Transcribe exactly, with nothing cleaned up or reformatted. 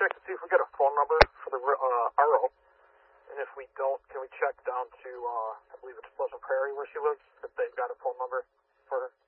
check to see if we get a phone number for the uh, R O. And if we don't, can we check down to, uh, I believe it's Pleasant Prairie where she lives, if they've got a phone number for her?